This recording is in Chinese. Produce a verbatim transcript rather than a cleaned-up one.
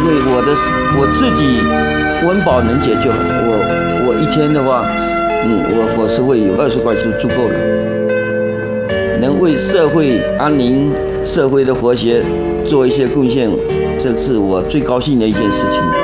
为我的我自己温饱能解决，我我一天的话，嗯，我我是会有二十块钱足够了，能为社会安宁、社会的和谐做一些贡献，这是我最高兴的一件事情。